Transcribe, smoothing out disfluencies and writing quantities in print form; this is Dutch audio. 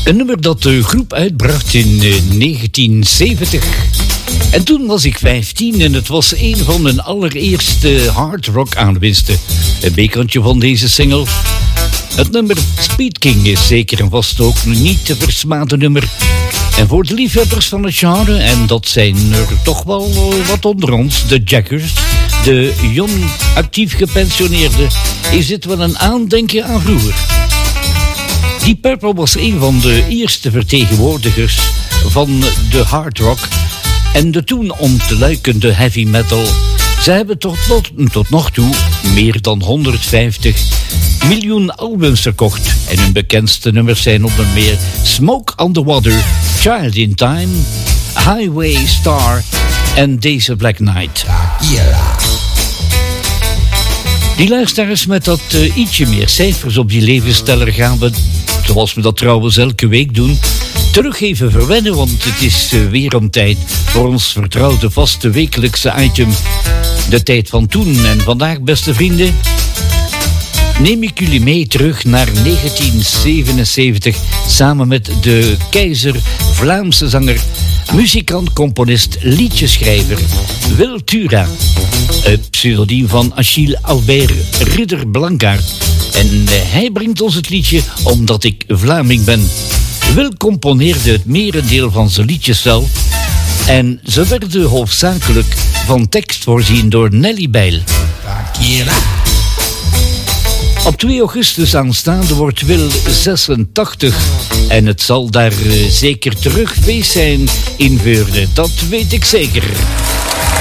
Een nummer dat de groep uitbracht in 1970. En toen was ik 15 en het was een van mijn allereerste hard rock aanwinsten. Een bekantje van deze single. Het nummer Speed King is zeker en vast ook een niet te versmaden nummer. En voor de liefhebbers van het genre, en dat zijn er toch wel wat onder ons, de Jaggers, de jong actief gepensioneerden, is dit wel een aandenken aan vroeger. Deep Purple was een van de eerste vertegenwoordigers van de hard rock en de toen ontluikende heavy metal. Ze hebben tot nog toe meer dan 150 miljoen albums verkocht. En hun bekendste nummers zijn onder meer Smoke on the Water, Child in Time, Highway Star en Days of Black Knight. Die luisteraars met dat ietsje meer cijfers op die levensteller gaan we, zoals we dat trouwens elke week doen, terug even verwennen, want het is weer om tijd voor ons vertrouwde vaste wekelijkse item. De tijd van toen en vandaag, beste vrienden, neem ik jullie mee terug naar 1977 samen met de keizer Vlaamse zanger, muzikant, componist, liedjeschrijver Wil Tura. Het pseudoniem van Achille Albert Ridder Blankaart. En hij brengt ons het liedje Omdat ik Vlaming ben. Wil componeerde het merendeel van zijn liedjes zelf. En ze werden hoofdzakelijk van tekst voorzien door Nelly Bijl. Op 2 augustus aanstaande wordt Wil 86 en het zal daar zeker terug feest zijn in Veurne, dat weet ik zeker.